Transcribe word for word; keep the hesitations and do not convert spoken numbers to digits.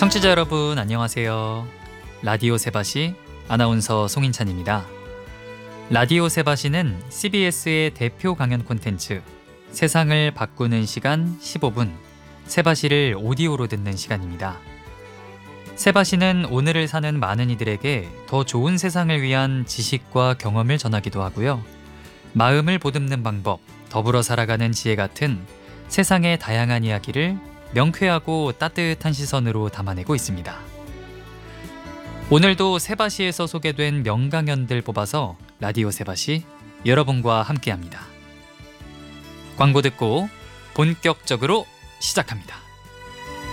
청취자 여러분 안녕하세요. 라디오 세바시 아나운서 송인찬입니다. 라디오 세바시는 씨비에스의 대표 강연 콘텐츠 세상을 바꾸는 시간 십오 분 세바시를 오디오로 듣는 시간입니다. 세바시는 오늘을 사는 많은 이들에게 더 좋은 세상을 위한 지식과 경험을 전하기도 하고요. 마음을 보듬는 방법, 더불어 살아가는 지혜 같은 세상의 다양한 이야기를 명쾌하고 따뜻한 시선으로 담아내고 있습니다. 오늘도 세바시에서 소개된 명강연들 뽑아서 라디오 세바시 여러분과 함께합니다. 광고 듣고 본격적으로 시작합니다.